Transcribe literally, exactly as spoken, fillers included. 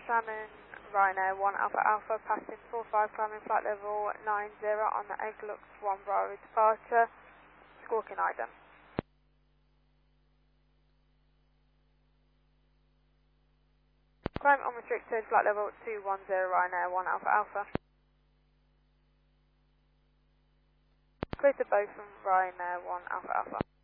Shannon, Ryanair one Alpha Alpha, passing four five, climbing flight level nine zero on the Eglux one Bravo departure, Squawking Iden. Climb unrestricted, flight level two one zero, Ryanair one Alpha Alpha. Clear to both from Ryanair one Alpha Alpha.